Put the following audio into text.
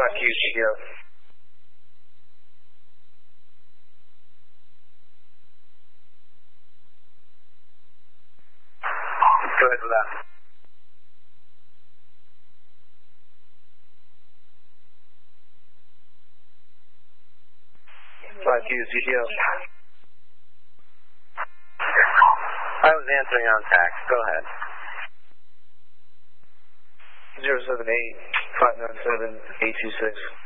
QCO. Go ahead with that. QCO. I was answering on tax. Go ahead. 078-597-826.